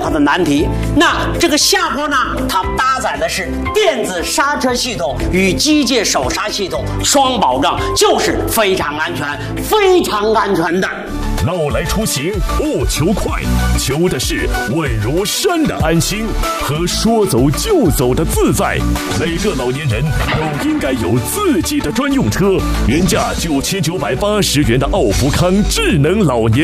它的难题。那这个下坡呢，它搭载的是电子刹车系统与机械手刹系统双保障，就是非常安全、非常安全的。 老来出行不求快，求的是稳如山的安心和说走就走的自在。每个老年人都应该有自己的专用车，原价9980元的奥福康智能老年